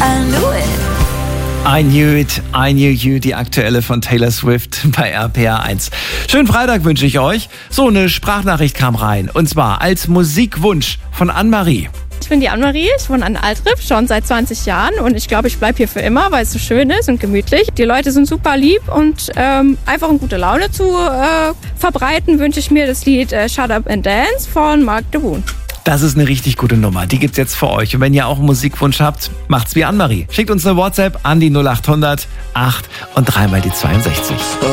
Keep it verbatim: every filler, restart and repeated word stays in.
I knew it. I Knew It, I Knew You, die aktuelle von Taylor Swift bei R P R eins. Schönen Freitag wünsche ich euch. So, eine Sprachnachricht kam rein. Und zwar als Musikwunsch von Anne-Marie. Ich bin die Anne-Marie, ich wohne an Altriff schon seit zwanzig Jahren und ich glaube, ich bleibe hier für immer, weil es so schön ist und gemütlich. Die Leute sind super lieb und ähm, einfach eine gute Laune zu äh, verbreiten, wünsche ich mir das Lied äh, Shut Up and Dance von Mark DeBoon. Das ist eine richtig gute Nummer. Die gibt's jetzt für euch. Und wenn ihr auch einen Musikwunsch habt, macht's wie Anne-Marie. Schickt uns eine WhatsApp an die null acht hundert acht und dreimal die zweiundsechzig.